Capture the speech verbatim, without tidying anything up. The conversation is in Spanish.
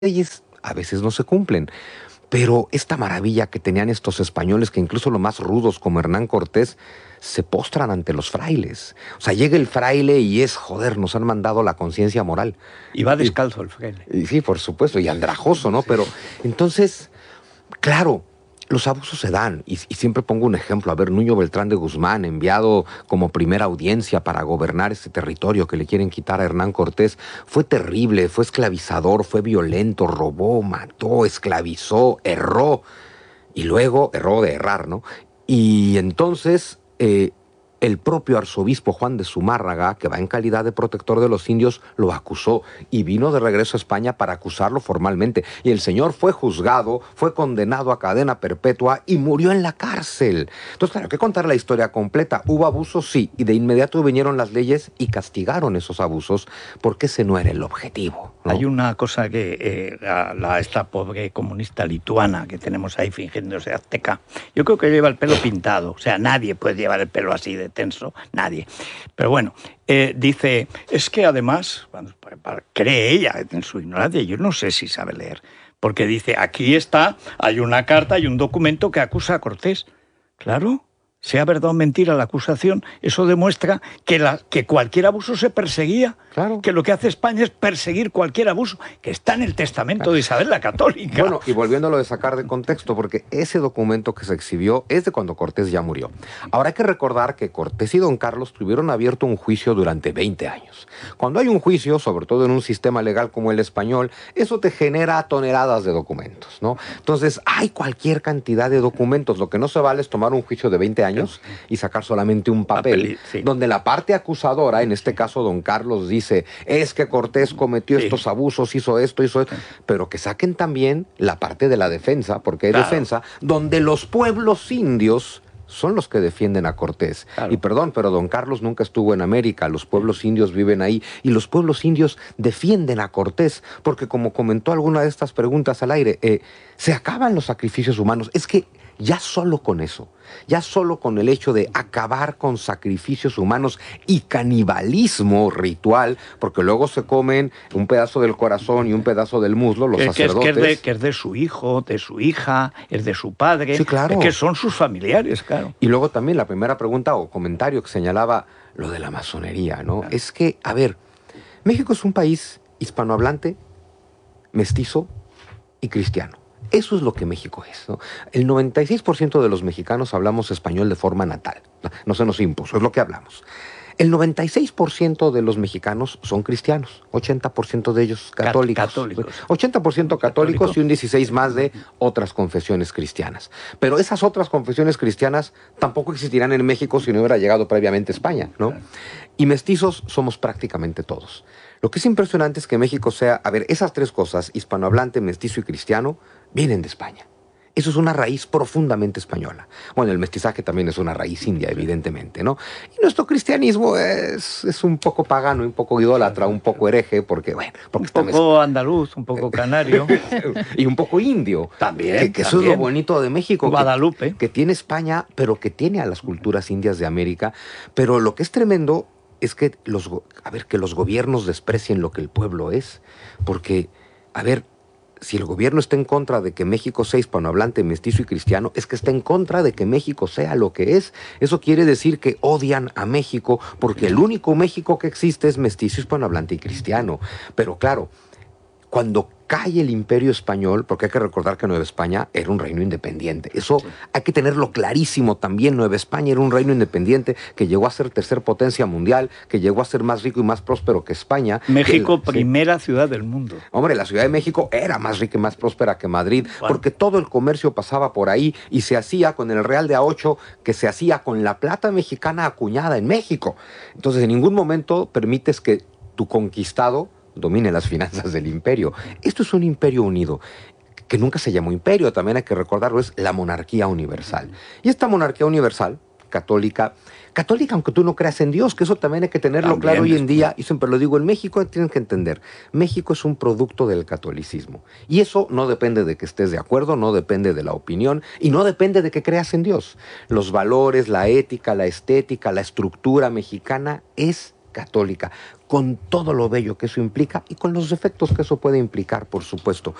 leyes a veces no se cumplen. Pero esta maravilla que tenían estos españoles, que incluso los más rudos como Hernán Cortés, se postran ante los frailes. O sea, llega el fraile y es, joder, nos han mandado la conciencia moral. Y va descalzo el fraile. Y, sí, por supuesto, y andrajoso, ¿no? Pero entonces, claro, los abusos se dan. Y, y siempre pongo un ejemplo. A ver, Nuño Beltrán de Guzmán, enviado como primera audiencia para gobernar este territorio que le quieren quitar a Hernán Cortés, fue terrible, fue esclavizador, fue violento, robó, mató, esclavizó, erró. Y luego, erró de errar, ¿no? Y entonces, eh, el propio arzobispo Juan de Zumárraga, que va en calidad de protector de los indios, lo acusó y vino de regreso a España para acusarlo formalmente. Y el señor fue juzgado, fue condenado a cadena perpetua y murió en la cárcel. Entonces, claro, hay que contar la historia completa. ¿Hubo abusos? Sí. Y de inmediato vinieron las leyes y castigaron esos abusos porque ese no era el objetivo, ¿no? Hay una cosa que eh, la, la, esta pobre comunista lituana que tenemos ahí fingiéndose azteca, yo creo que lleva el pelo pintado. O sea, nadie puede llevar el pelo así de tenso, nadie. Pero bueno, eh, dice, es que además, bueno, cree ella en su ignorancia, yo no sé si sabe leer, porque dice, aquí está, hay una carta, hay un documento que acusa a Cortés. Claro, sea verdad o mentira la acusación, eso demuestra que, la, que cualquier abuso se perseguía. Claro. Que lo que hace España es perseguir cualquier abuso, que está en el testamento claro. de Isabel la Católica. Bueno, y volviéndolo de sacar de contexto, porque ese documento que se exhibió es de cuando Cortés ya murió. Ahora hay que recordar que Cortés y Don Carlos tuvieron abierto un juicio durante veinte años. Cuando hay un juicio, sobre todo en un sistema legal como el español, eso te genera toneladas de documentos, ¿no? Entonces, hay cualquier cantidad de documentos. Lo que no se vale es tomar un juicio de veinte años y sacar solamente un papel, papel sí. donde la parte acusadora, en este caso Don Carlos, dice Dice, es que Cortés cometió sí. estos abusos, hizo esto, hizo esto, sí. pero que saquen también la parte de la defensa, porque hay claro. defensa, donde los pueblos indios son los que defienden a Cortés. Claro. Y perdón, pero Don Carlos nunca estuvo en América, los pueblos indios viven ahí, y los pueblos indios defienden a Cortés, porque como comentó alguna de estas preguntas al aire, eh, se acaban los sacrificios humanos. Es que ya solo con eso, ya solo con el hecho de acabar con sacrificios humanos y canibalismo ritual, porque luego se comen un pedazo del corazón y un pedazo del muslo, los que, sacerdotes. Que es, de, que es de su hijo, de su hija, es de su padre, sí, claro. que son sus familiares, claro. Y luego también la primera pregunta o comentario que señalaba lo de la masonería, ¿no? Claro. Es que, a ver, México es un país hispanohablante, mestizo y cristiano. Eso es lo que México es, ¿no? El noventa y seis por ciento de los mexicanos hablamos español de forma natal. No se nos impuso, es lo que hablamos. El noventa y seis por ciento de los mexicanos son cristianos, ochenta por ciento de ellos católicos. católicos. ochenta por ciento católicos Católico. Y un dieciséis por ciento más de otras confesiones cristianas. Pero esas otras confesiones cristianas tampoco existirán en México si no hubiera llegado previamente a España, ¿no? Y mestizos somos prácticamente todos. Lo que es impresionante es que México sea, a ver, esas tres cosas, hispanohablante, mestizo y cristiano, vienen de España. Eso es una raíz profundamente española. Bueno, el mestizaje también es una raíz india, evidentemente, ¿no? Y nuestro cristianismo es, es un poco pagano, un poco idólatra, un poco hereje, porque, bueno... Porque un poco mez... andaluz, un poco canario. Y un poco indio. También, Que, que también. Eso es lo bonito de México. Guadalupe. Que, que tiene España, pero que tiene a las culturas indias de América. Pero lo que es tremendo es que los, a ver, que los gobiernos desprecien lo que el pueblo es. Porque, a ver... Si el gobierno está en contra de que México sea hispanohablante, mestizo y cristiano, es que está en contra de que México sea lo que es. Eso quiere decir que odian a México porque el único México que existe es mestizo, hispanohablante y cristiano. Pero claro, cuando cae el imperio español, porque hay que recordar que Nueva España era un reino independiente. Eso sí. hay que tenerlo clarísimo también. Nueva España era un reino independiente que llegó a ser tercer potencia mundial, que llegó a ser más rico y más próspero que España. México, que, primera sí. ciudad del mundo. Hombre, la Ciudad de México era más rica y más próspera que Madrid, bueno. porque todo el comercio pasaba por ahí y se hacía con el Real de a ocho, que se hacía con la plata mexicana acuñada en México. Entonces, en ningún momento permites que tu conquistado domine las finanzas del imperio. Esto es un imperio unido, que nunca se llamó imperio, también hay que recordarlo, es la monarquía universal. Y esta monarquía universal, católica, católica aunque tú no creas en Dios, que eso también hay que tenerlo también claro hoy en día, y siempre lo digo, en México tienen que entender, México es un producto del catolicismo. Y eso no depende de que estés de acuerdo, no depende de la opinión, y no depende de que creas en Dios. Los valores, la ética, la estética, la estructura mexicana es católica. con todo lo bello que eso implica y con los defectos que eso puede implicar, por supuesto.